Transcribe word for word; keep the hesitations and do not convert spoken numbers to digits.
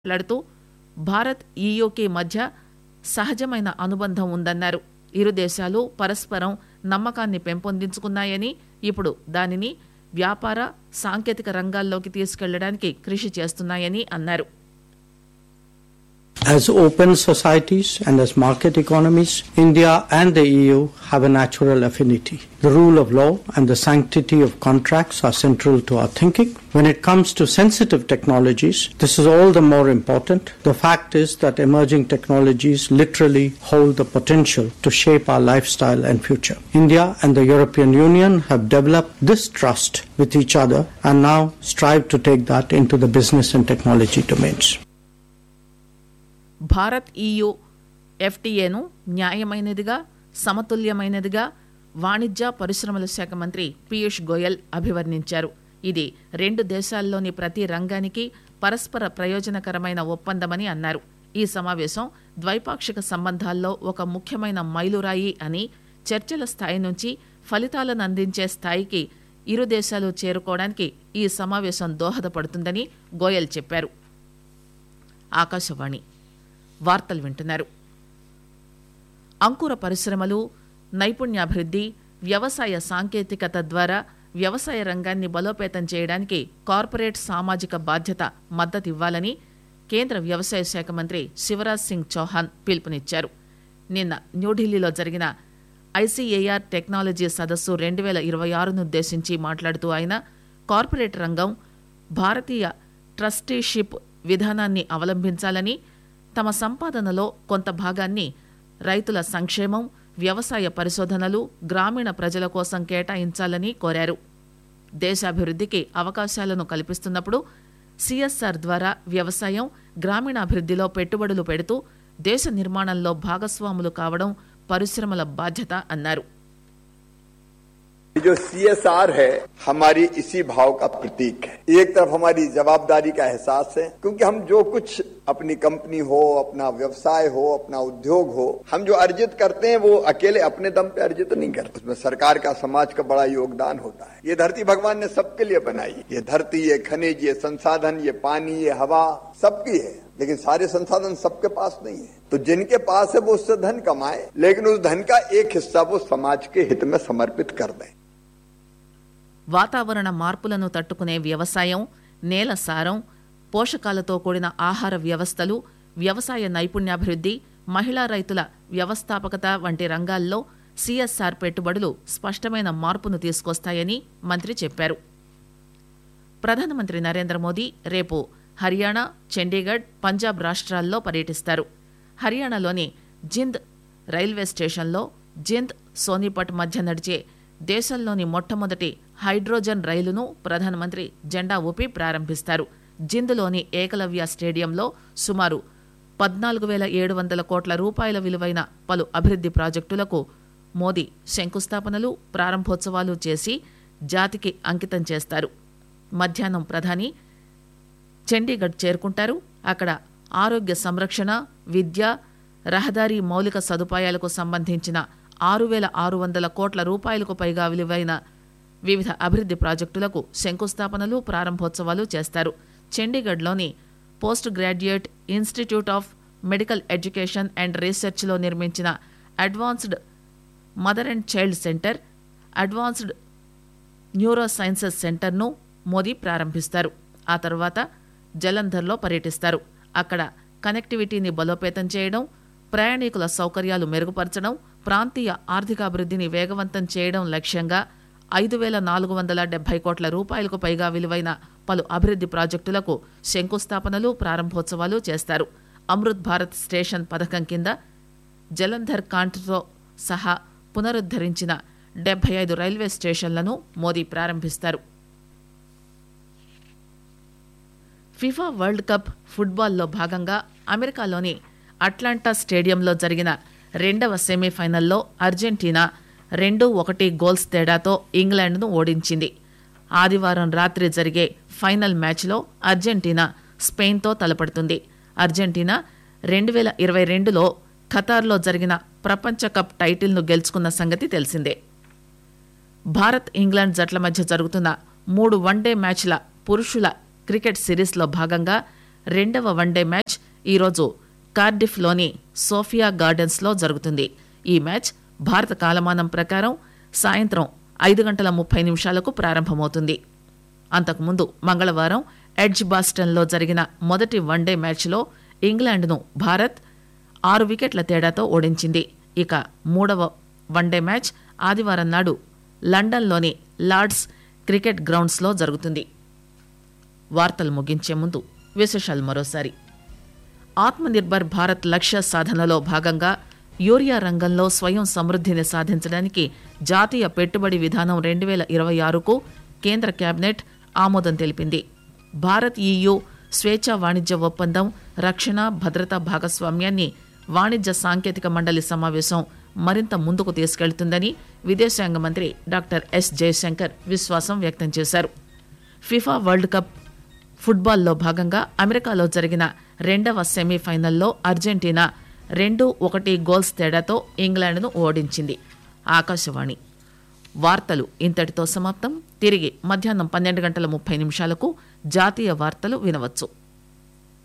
మాట్లాడుతూ భారత్ ఈయూకి మధ్య సహజమైన అనుబంధం ఉందన్నారు. ఇరు దేశాలు పరస్పరం నమ్మకాన్ని పెంపొందించుకున్నాయని, ఇప్పుడు దానిని వ్యాపార, సాంకేతిక రంగాల్లోకి తీసుకెళ్లడానికి కృషి చేస్తున్నాయని అన్నారు. As open societies and as market economies, India and the E U have a natural affinity. The rule of law and the sanctity of contracts are central to our thinking. When it comes to sensitive technologies, this is all the more important. The fact is that emerging technologies literally hold the potential to shape our lifestyle and future. India and the European Union have developed this trust with each other and now strive to take that into the business and technology domains. Bharat EU ఎఫ్టీఏను న్యాయమైనదిగా, సమతుల్యమైనదిగా వాణిజ్య పరిశ్రమల శాఖ మంత్రి పీయూష్ గోయల్ అభివర్ణించారు. ఇది రెండు దేశాల్లోని ప్రతి రంగానికి పరస్పర ప్రయోజనకరమైన ఒప్పందమని అన్నారు. ఈ సమావేశం ద్వైపాక్షిక సంబంధాల్లో ఒక ముఖ్యమైన మైలురాయి అని, చర్చల స్థాయి నుంచి ఫలితాలను అందించే స్థాయికి ఇరు దేశాలు చేరుకోవడానికి ఈ సమావేశం దోహదపడుతుందని గోయల్ చెప్పారు. ఆకాశవాణి వార్తలు వింటున్నారు. అంకుర పరిశ్రమలు, నైపుణ్యాభివృద్ధి, వ్యవసాయ సాంకేతికత ద్వారా వ్యవసాయ రంగాన్ని బలోపేతం చేయడానికి కార్పొరేట్ సామాజిక బాధ్యత మద్దతివ్వాలని కేంద్ర వ్యవసాయ శాఖ మంత్రి శివరాజ్ సింగ్ చౌహాన్ పిలుపునిచ్చారు. నిన్న న్యూఢిల్లీలో జరిగిన ఐసీఏఆర్ టెక్నాలజీ సదస్సు రెండు వేల ఇరవై ఆరునుద్దేశించి మాట్లాడుతూ ఆయన కార్పొరేట్ రంగం భారతీయ ట్రస్టీషిప్ విధానాన్ని అవలంబించాలని, తమ సంపాదనలో కొంత భాగాన్ని రైతుల సంక్షేమం, వ్యవసాయ పరిశోధనలు, గ్రామీణ ప్రజల కోసం కేటాయించాలని కోరారు. దేశాభివృద్ధికి అవకాశాలను కల్పిస్తున్నప్పుడు సిఎస్ఆర్ ద్వారా వ్యవసాయం, గ్రామీణాభివృద్ధిలో పెట్టుబడులు పెడుతూ దేశ నిర్మాణంలో భాగస్వాములు కావడం పరిశ్రమల బాధ్యత అన్నారు. जो सी एस आर है हमारी इसी भाव का प्रतीक है. एक तरफ हमारी जवाबदारी का एहसास है, क्योंकि हम जो कुछ अपनी कंपनी हो, अपना व्यवसाय हो, अपना उद्योग हो, हम जो अर्जित करते हैं वो अकेले अपने दम पे अर्जित नहीं करते. उसमें सरकार का, समाज का बड़ा योगदान होता है. ये धरती भगवान ने सबके लिए बनाई. ये धरती, ये खनिज, ये संसाधन, ये पानी, ये हवा सबकी है, लेकिन सारे संसाधन सबके पास नहीं है. तो जिनके पास है वो उससे धन कमाए, लेकिन उस धन का एक हिस्सा वो समाज के हित में समर्पित कर दें. వాతావరణ మార్పులను తట్టుకునే వ్యవసాయం, నేల సారం, పోషకాలతో కూడిన ఆహార వ్యవస్థలు, వ్యవసాయ నైపుణ్యాభివృద్ధి, మహిళా రైతుల వ్యవస్థాపకత వంటి రంగాల్లో సిఎస్ఆర్ పెట్టుబడులు స్పష్టమైన మార్పును తీసుకొస్తాయని మంత్రి చెప్పారు. ప్రధానమంత్రి నరేంద్ర మోదీ రేపు హర్యానా, చండీగఢ్, పంజాబ్ రాష్ట్రాల్లో పర్యటిస్తారు. హర్యానాలోని జింద్ రైల్వే స్టేషన్లో జింద్ సోనిపట్ మధ్య నడిచే దేశంలోని మొట్టమొదటి హైడ్రోజన్ రైలును ప్రధానమంత్రి జెండా ఊపి ప్రారంభిస్తారు. జింద్లోని ఏకలవ్య స్టేడియంలో సుమారు పద్నాలుగు వేల ఏడు వందల కోట్ల రూపాయల విలువైన పలు అభివృద్ది ప్రాజెక్టులకు మోదీ శంకుస్థాపనలు, ప్రారంభోత్సవాలు చేసి జాతికి అంకితం చేస్తారు. మధ్యాహ్నం ప్రధాని చండీగఢ్ చేరుకుంటారు. అక్కడ ఆరోగ్య సంరక్షణ, విద్య, రహదారి మౌలిక సదుపాయాలకు సంబంధించిన ఆరు వేల ఆరు వందల కోట్ల రూపాయలకు పైగా విలువైన వివిధ అభివృద్ది ప్రాజెక్టులకు శంకుస్థాపనలు, ప్రారంభోత్సవాలు చేస్తారు. చండీగఢ్లోని post graduate institute of medical education and రీసెర్చ్లో నిర్మించిన advanced mother and child centre, advanced neuro sciences సెంటర్ను మోదీ ప్రారంభిస్తారు. ఆ తర్వాత జలంధర్లో పర్యటిస్తారు. అక్కడ కనెక్టివిటీని బలోపేతం చేయడం, ప్రయాణికుల సౌకర్యాలు మెరుగుపరచడం, ప్రాంతీయ ఆర్థికాభివృద్ధిని వేగవంతం చేయడం లక్ష్యంగా ఐదు వేల నాలుగు వందల డెబ్బై కోట్ల రూపాయలకు పైగా విలువైన పలు అభివృద్ది ప్రాజెక్టులకు శంకుస్థాపనలు, ప్రారంభోత్సవాలు చేస్తారు. అమృత్ భారత్ స్టేషన్ పథకం కింద జలంధర్ కాంట్తో సహా పునరుద్ధరించిన డెబ్బై ఐదు రైల్వే స్టేషన్లను మోదీ ప్రారంభిస్తారు. ఫిఫా వరల్డ్ కప్ ఫుట్బాల్లో భాగంగా అమెరికాలోని అట్లాంటా స్టేడియంలో జరిగిన రెండవ సెమీఫైనల్లో అర్జెంటీనా రెండు ఒకటి గోల్స్ తేడాతో ఇంగ్లాండ్ను ఓడించింది. ఆదివారం రాత్రి జరిగే ఫైనల్ మ్యాచ్లో అర్జెంటీనా స్పెయిన్తో తలపడుతుంది. అర్జెంటీనా రెండు వేల ఇరవై రెండులో ఖతార్లో జరిగిన ప్రపంచ కప్ టైటిల్ను గెలుచుకున్న సంగతి తెలిసిందే. భారత్, ఇంగ్లాండ్ జట్ల మధ్య జరుగుతున్న మూడు వన్డే మ్యాచ్ల పురుషుల క్రికెట్ సిరీస్లో భాగంగా రెండవ వన్డే మ్యాచ్ ఈరోజు కార్డిఫ్లోని సోఫియా గార్డెన్స్లో జరుగుతుంది. ఈ మ్యాచ్ భారత కాలమానం ప్రకారం సాయంత్రం ఐదు గంటల ముప్పై నిమిషాలకు ప్రారంభమవుతుంది. అంతకుముందు మంగళవారం ఎడ్జ్ బాస్టన్లో జరిగిన మొదటి వన్డే మ్యాచ్లో ఇంగ్లాండ్ను భారత్ ఆరు వికెట్ల తేడాతో ఓడించింది. ఇక మూడవ వన్డే మ్యాచ్ ఆదివారం నాడు లండన్లోని లార్డ్స్ క్రికెట్ గ్రౌండ్స్లో జరుగుతుంది. వార్తలు ముగించే ముందు విశేషాలు మరోసారి. ఆత్మనిర్భర్ భారత్ లక్ష్య సాధనలో భాగంగా యూరియా రంగంలో స్వయం సమృద్ధిని సాధించడానికి జాతీయ పెట్టుబడి విధానం రెండు వేల ఇరవై ఆరుకు కేంద్ర కేబినెట్ ఆమోదం తెలిపింది. భారత్ ఈయూ స్వేచ్ఛా వాణిజ్య ఒప్పందం రక్షణ భద్రతా భాగస్వామ్యాన్ని వాణిజ్య సాంకేతిక మండలి సమావేశం మరింత ముందుకు తీసుకెళ్తుందని విదేశాంగ మంత్రి డాక్టర్ ఎస్ జయశంకర్ విశ్వాసం వ్యక్తం చేశారు. ఫిఫా వరల్డ్ కప్ ఫుట్బాల్లో భాగంగా అమెరికాలో జరిగిన రెండవ సెమీఫైనల్లో అర్జెంటీనా రెండు ఒకటి గోల్స్ తేడాతో ఇంగ్లాండ్ను ఓడించింది. ఆకాశవాణి వార్తలు ఇంతటితో సమాప్తం. తిరిగి మధ్యాహ్నం పన్నెండు గంటల ముప్పై నిమిషాలకు జాతీయ వార్తలు వినవచ్చు.